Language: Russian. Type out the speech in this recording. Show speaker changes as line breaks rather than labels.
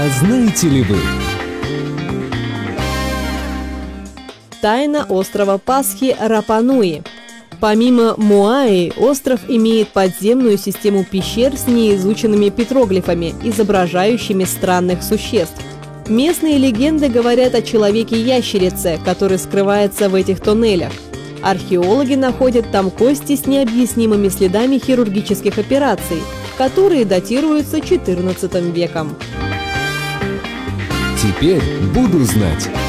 знаете ли вы?
Тайна острова Пасхи Рапа-Нуи. Помимо Моаи, остров имеет подземную систему пещер с неизученными петроглифами, изображающими странных существ. Местные легенды говорят о человеке-ящерице, который скрывается в этих тоннелях. Археологи находят там кости с необъяснимыми следами хирургических операций, которые датируются XIV веком.
Теперь буду знать.